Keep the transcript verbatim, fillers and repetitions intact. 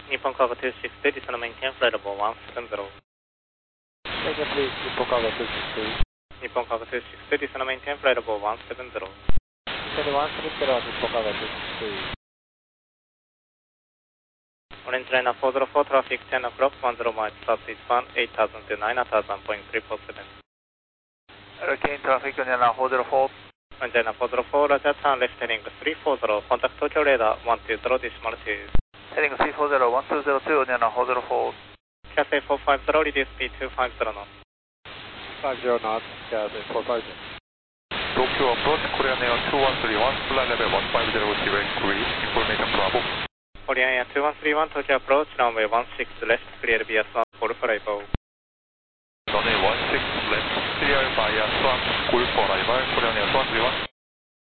Nippon Cargo two six two, descend on maintain flight level one seven zero. Again, please, Nippon Cargo two six two. Nippon Cargo two six two, descend on maintain flight level one seven zero. Descend one seven zero, Nippon Cargo two six two. Orange liner four zero four, traffic ten o'clock, one zero miles southeastbound, eight thousand to nine thousand point three four seven. Hurricane traffic, Liner four zero four. Orange liner four zero four, Roger, turn left heading three four zero, contact Tokyo radar one two zero decimal two. Heading three four zero, one two zero two, Liner four zero four. Cathay four five zero, reduce speed two five zero knots. five zero knots, Cathay four five zero. Tokyo approach, Korean Air two one three one, flight level one five zero, direct grid, information Bravo. Korean Air two one three one, Tokyo approach, runway one six left, clear via Swan, for arrival. Runway one six left, clear via Swan, call for arrival, Korean Air two one three one.